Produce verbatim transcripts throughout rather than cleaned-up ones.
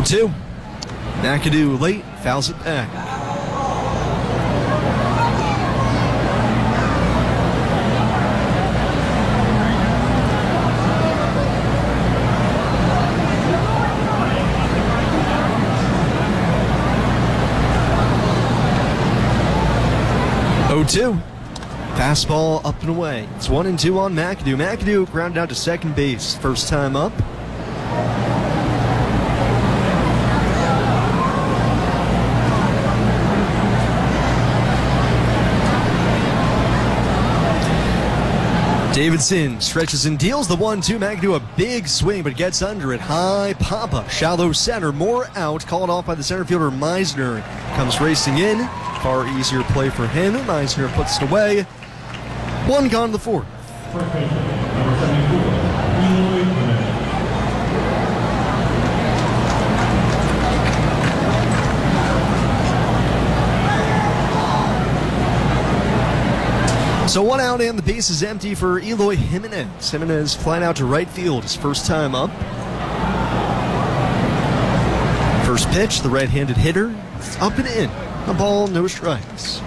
oh two. McAdoo late, fouls it back. oh two. Fastball up and away. It's one and two on McAdoo. McAdoo grounded out to second base. First time up. Davidson stretches and deals the one two. McAdoo a big swing, but gets under it. High pop-up, shallow center. More out, called off by the center fielder Meisner. Comes racing in. Far easier play for him. Meisner puts it away. One gone to the fourth. So one out and the base is empty for Eloy Jimenez. Jimenez flying out to right field, his first time up. First pitch, the right-handed hitter, up and in. A ball, no strikes.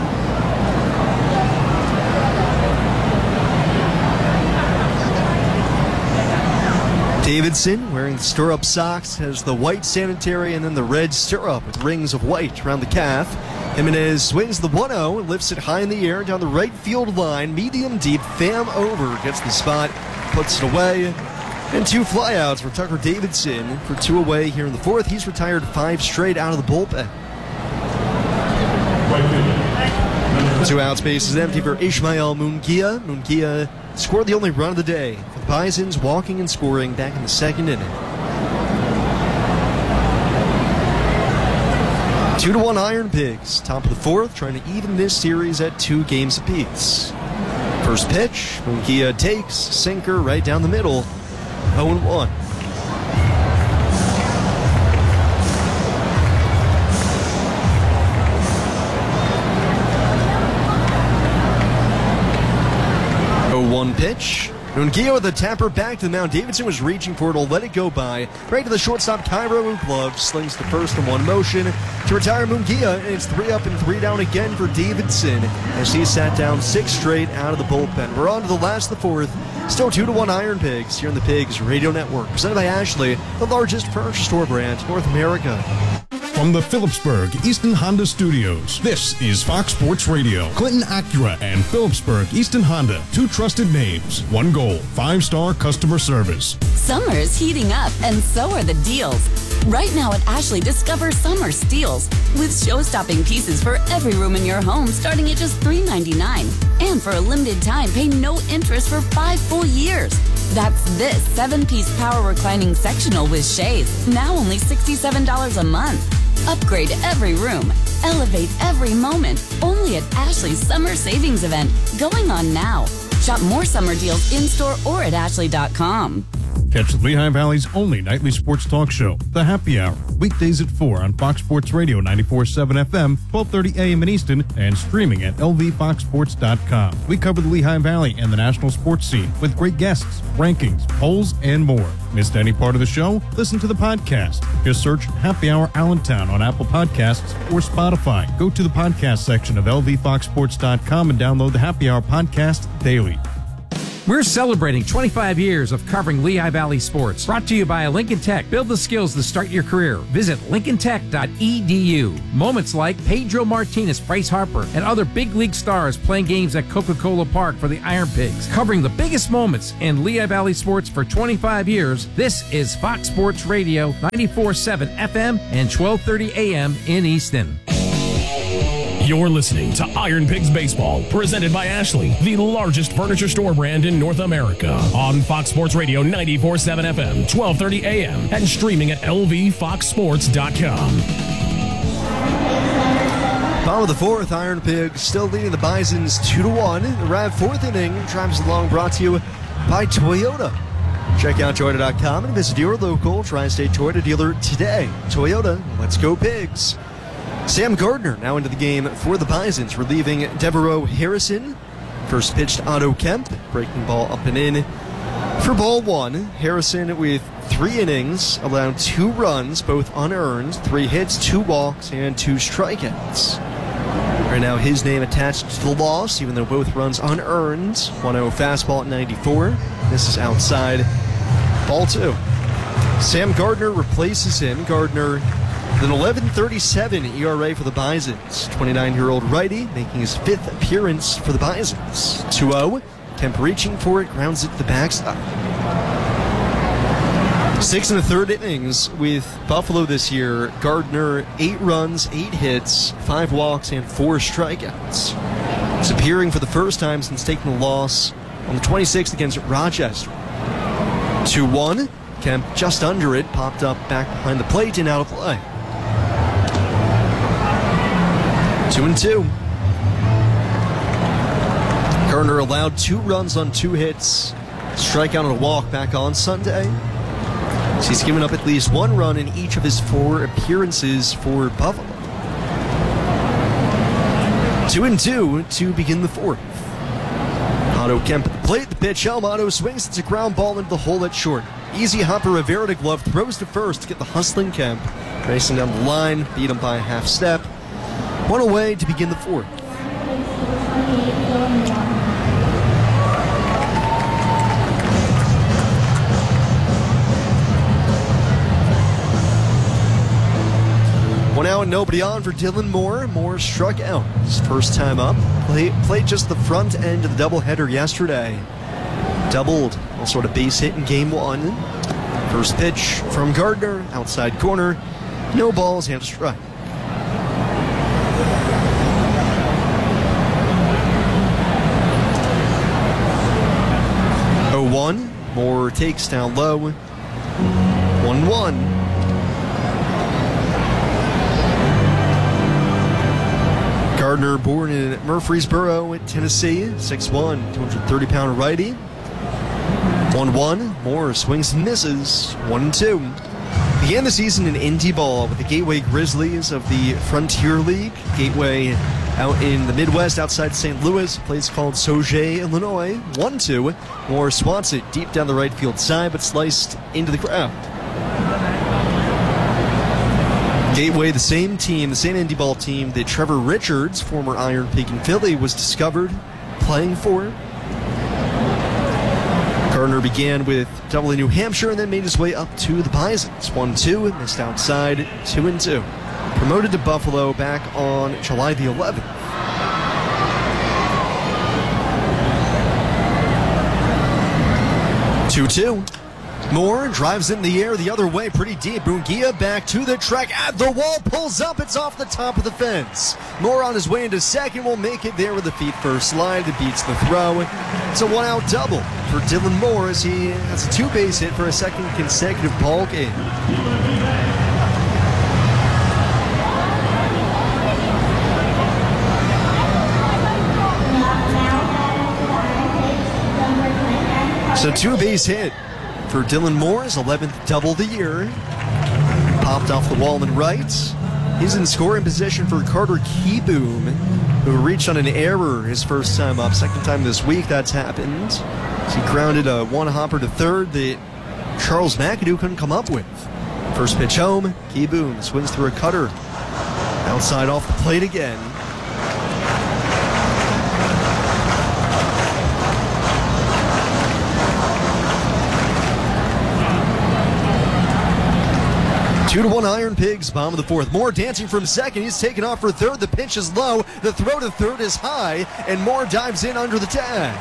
Davidson, wearing the stirrup socks, has the white sanitary and then the red stirrup with rings of white around the calf. Jimenez swings the one oh and lifts it high in the air down the right field line. Medium deep, Pham over, gets the spot, puts it away. And two flyouts for Tucker Davidson for two away here in the fourth. He's retired five straight out of the bullpen. Two outs, base is empty for Ishmael Munguia. Munguia scored the only run of the day. The Bisons walking and scoring back in the second inning. Two to one Iron Pigs. Top of the fourth, trying to even this series at two games apiece. First pitch, Munguia takes, sinker right down the middle. oh and one. oh one pitch. Munguia with a tapper back to the mound. Davidson was reaching for it, will let it go by. Right to the shortstop, Cairo Uglove slings the first in one motion to retire Munguia, and it's three up and three down again for Davidson as he sat down six straight out of the bullpen. We're on to the last of the fourth. Still two to one Iron Pigs here on the Pigs Radio Network. Presented by Ashley, the largest furniture store brand in North America. From the Phillipsburg Easton Honda Studios, this is Fox Sports Radio. Clinton Acura and Phillipsburg Easton Honda, two trusted names, one goal, five-star customer service. Summer's heating up, and so are the deals. Right now at Ashley, discover summer steals with show-stopping pieces for every room in your home starting at just three ninety-nine. And for a limited time, pay no interest for five full years. That's this seven-piece power reclining sectional with shades, now only sixty-seven dollars a month. Upgrade every room. Elevate every moment. Only at Ashley's Summer Savings Event, going on now. Shop more summer deals in-store or at ashley dot com. Catch the Lehigh Valley's only nightly sports talk show, The Happy Hour, weekdays at four on Fox Sports Radio ninety-four point seven F M, twelve thirty A M in Easton, and streaming at L V fox sports dot com. We cover the Lehigh Valley and the national sports scene with great guests, rankings, polls, and more. Missed any part of the show? Listen to the podcast. Just search Happy Hour Allentown on Apple Podcasts or Spotify. Go to the podcast section of L V fox sports dot com and download the Happy Hour podcast daily. We're celebrating twenty-five years of covering Lehigh Valley sports. Brought to you by Lincoln Tech. Build the skills to start your career. Visit lincoln tech dot e d u. Moments like Pedro Martinez, Bryce Harper, and other big league stars playing games at Coca-Cola Park for the Iron Pigs. Covering the biggest moments in Lehigh Valley sports for twenty-five years, this is Fox Sports Radio, ninety-four point seven F M and twelve thirty A M in Easton. You're listening to Iron Pigs Baseball, presented by Ashley, the largest furniture store brand in North America. On Fox Sports Radio ninety-four point seven F M, twelve thirty A M, and streaming at L V fox sports dot com. Bottom of the fourth, Iron Pigs still leading the Bisons two to one. The Rav fourth inning drives along, brought to you by Toyota. Check out Toyota dot com and visit your local Tri-State Toyota dealer today. Toyota, let's go Pigs. Sam Gardner now into the game for the Bisons, relieving Devereaux Harrison. First pitch to Otto Kemp, breaking ball up and in For ball one, Harrison with three innings, allowed two runs, both unearned, three hits, two walks, and two strikeouts. Right now, his name attached to the loss, even though both runs unearned. one oh fastball at ninety-four. This is outside. Ball two. Sam Gardner replaces him. Gardner with an eleven thirty-seven E R A for the Bisons. twenty-nine-year-old righty making his fifth appearance for the Bisons. two oh. Kemp reaching for it, grounds it to the backstop. Six and a third innings with Buffalo this year. Gardner, eight runs, eight hits, five walks, and four strikeouts. He's appearing for the first time since taking the loss on the twenty-sixth against Rochester. two one. Kemp just under it, popped up back behind the plate and out of play. Two and two. Gardner allowed two runs on two hits, strikeout and a walk back on Sunday. So he's given up at least one run in each of his four appearances for Buffalo. Two and two to begin the fourth. Otto Kemp at the plate, the pitch, Otto swings, it's a ground ball into the hole at short. Easy Hopper Rivera to glove, throws to first to get the hustling Kemp. Racing down the line, beat him by a half step. One away to begin the fourth. One out and nobody on for Dylan Moore. Moore struck out his first time up. Play, played just the front end of the doubleheader yesterday. Doubled, also had a base hit in game one. First pitch from Gardner, outside corner. No balls, and a strike. oh one. Moore takes down low. one one. Gardner, born in Murfreesboro, Tennessee, six one, two hundred thirty pound righty. one one. Moore swings and misses. one two. Began the season in Indy ball with the Gateway Grizzlies of the Frontier League. Gateway out in the Midwest outside Saint Louis, a place called Sauget, Illinois. one two. Moore swats it deep down the right field side, but sliced into the crowd. Gateway, the same team, the same Indy ball team that Trevor Richards, former Iron Pig in Philly, was discovered playing for. Gardner began with double A New Hampshire and then made his way up to the Bisons. one two, missed outside, two and two. Promoted to Buffalo back on July the eleventh. two two. Moore drives in the air the other way pretty deep. Munguia back to the track at the wall, pulls up, it's off the top of the fence. Moore on his way into second will make it there with a feet first slide that beats the throw. It's a one out double for Dylan Moore as he has a two base hit for a second consecutive ball game. So two base hit for Dylan Moore, his eleventh double of the year. Popped off the wall and right. He's in scoring position for Carter Kieboom, who reached on an error his first time up. Second time this week that's happened. He grounded a one-hopper to third that Charles McAdoo couldn't come up with. First pitch home, Kieboom swings through a cutter. Outside off the plate again. Two to one Iron Pigs, bottom of the fourth. Moore dancing from second. He's taken off for third. The pitch is low. The throw to third is high, and Moore dives in under the tag.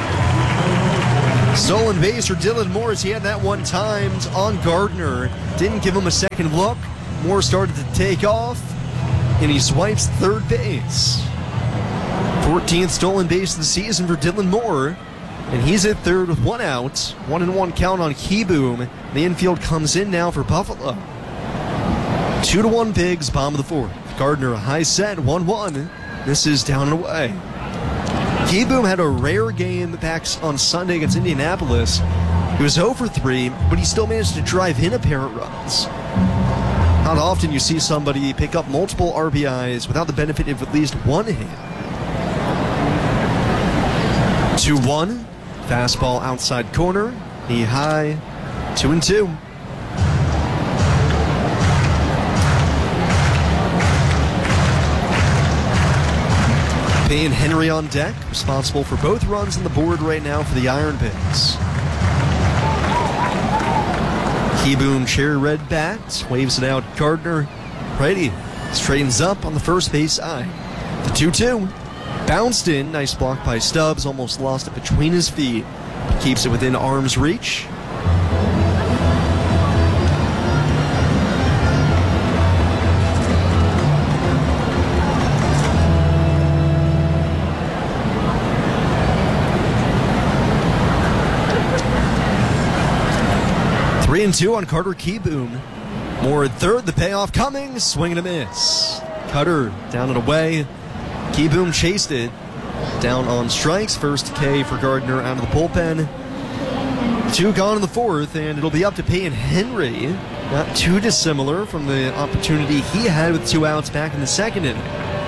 Stolen base for Dylan Moore as he had that one timed on Gardner. Didn't give him a second look. Moore started to take off, and he swipes third base. fourteenth stolen base of the season for Dylan Moore. And he's at third with one out. One and one count on Kieboom. The infield comes in now for Buffalo. Two to one Pigs, bottom of the fourth. Gardner a high set, one one. This is down and away. Kieboom had a rare game back on Sunday against Indianapolis. He was oh for three, but he still managed to drive in a pair of runs. Not often you see somebody pick up multiple R B Is without the benefit of at least one hit. two one. Fastball outside corner. knee high, two and two. Peyton Henry on deck, responsible for both runs on the board right now for the Iron Pigs. Keyboom cherry red bat, waves it out. Gardner, righty, straightens up on the first base side. The two two, bounced in, nice block by Stubbs, almost lost it between his feet. Keeps it within arm's reach. Three and two on Carter Keyboom. Moore at third, the payoff coming, swing and a miss. Cutter down and away. Keyboom chased it. Down on strikes, first K for Gardner out of the bullpen. Two gone in the fourth, and it'll be up to Peyton Henry. Not too dissimilar from the opportunity he had with two outs back in the second inning.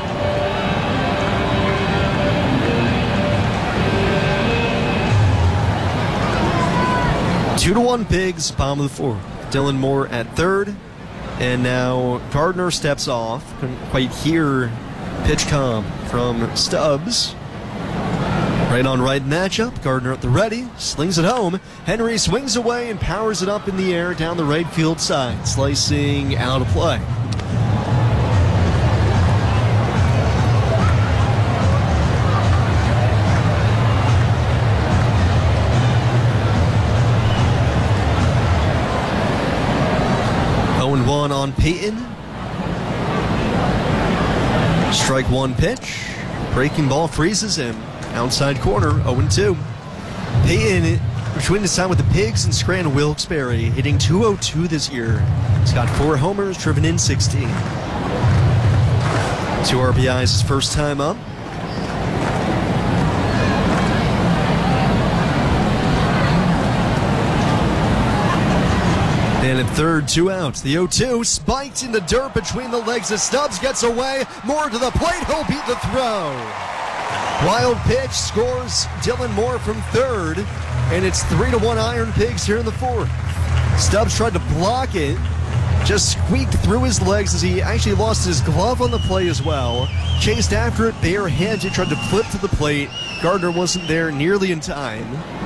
Two to one Pigs, bottom of the fourth. Dylan Moore at third, and now Gardner steps off. Couldn't quite hear pitch come from Stubbs. Right on right matchup. Gardner at the ready, slings it home. Henry swings away and powers it up in the air down the right field side, slicing out of play. oh and one on Peyton. Strike one pitch. Breaking ball freezes him. Outside corner, oh and two. Peyton, between his time with the Pigs and Scranton Wilkes-Barre, hitting two oh two this year. He's got four homers, driven in sixteen. Two R B Is his first time up. And at third, two outs. The oh two spiked in the dirt between the legs as Stubbs gets away. Moore to the plate. He'll beat the throw. Wild pitch scores Dylan Moore from third. And it's three to one Iron Pigs here in the fourth. Stubbs tried to block it. Just squeaked through his legs as he actually lost his glove on the play as well. Chased after it barehanded. Tried to flip to the plate. Gardner wasn't there nearly in time.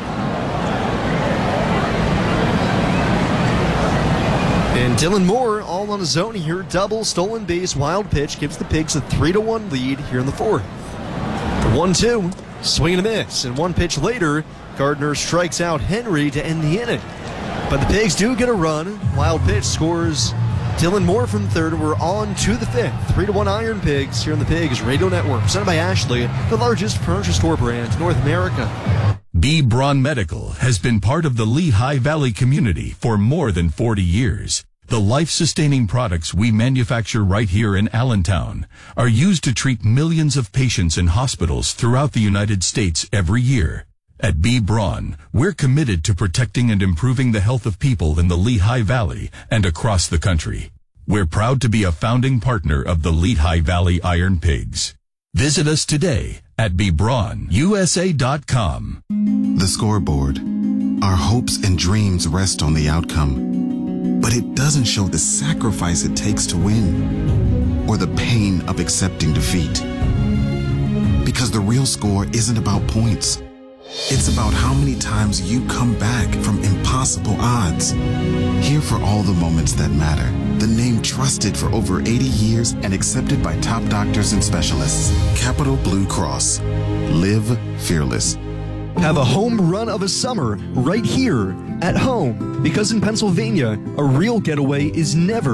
And Dylan Moore all on his own here. Double, stolen base, wild pitch gives the Pigs a three to one lead here in the fourth. The one two, swing and a miss. And one pitch later, Gardner strikes out Henry to end the inning. But the Pigs do get a run. Wild pitch scores Dylan Moore from third. We're on to the fifth. three to one Iron Pigs here on the Pigs Radio Network. Presented by Ashley, the largest furniture store brand in North America. B. Braun Medical has been part of the Lehigh Valley community for more than forty years. The life-sustaining products we manufacture right here in Allentown are used to treat millions of patients in hospitals throughout the United States every year. At B. Braun, we're committed to protecting and improving the health of people in the Lehigh Valley and across the country. We're proud to be a founding partner of the Lehigh Valley Iron Pigs. Visit us today at b braun u s a dot com. The scoreboard. Our hopes and dreams rest on the outcome, but it doesn't show the sacrifice it takes to win or the pain of accepting defeat. Because the real score isn't about points. It's about how many times you come back from impossible odds. Here for all the moments that matter. The name trusted for over eighty years and accepted by top doctors and specialists. Capital Blue Cross. Live fearless. Have a home run of a summer right here at home. Because in Pennsylvania, a real getaway is never